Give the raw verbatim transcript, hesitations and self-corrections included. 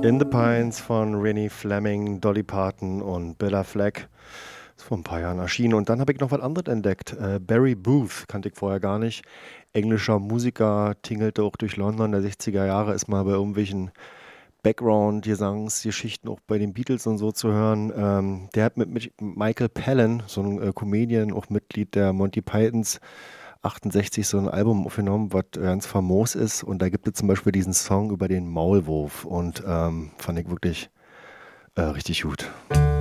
In the Pines von Rennie Fleming, Dolly Parton und Bella Fleck. Ist vor ein paar Jahren erschienen. Und dann habe ich noch was anderes entdeckt. Äh, Barry Booth kannte ich vorher gar nicht. Englischer Musiker, tingelte auch durch London der sechziger Jahre, ist mal bei irgendwelchen Background-Gesangsgeschichten auch bei den Beatles und so zu hören. Ähm, der hat mit, mit Michael Palin, so ein äh, Comedian, auch Mitglied der Monty Pythons, achtundsechzig so ein Album aufgenommen, was ganz famos ist. Und da gibt es zum Beispiel diesen Song über den Maulwurf. Und ähm, fand ich wirklich äh, richtig gut.